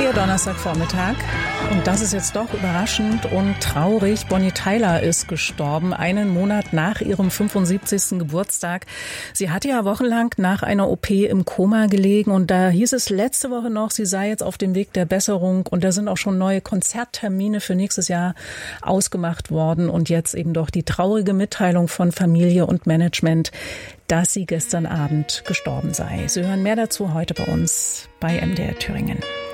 Ihr Donnerstagvormittag. Und das ist jetzt doch überraschend und traurig. Bonnie Tyler ist gestorben, einen Monat nach ihrem 75. Geburtstag. Sie hatte ja wochenlang nach einer OP im Koma gelegen und da hieß es letzte Woche noch, sie sei jetzt auf dem Weg der Besserung und da sind auch schon neue Konzerttermine für nächstes Jahr ausgemacht worden und jetzt eben doch die traurige Mitteilung von Familie und Management, dass sie gestern Abend gestorben sei. Sie hören mehr dazu heute bei uns bei MDR Thüringen.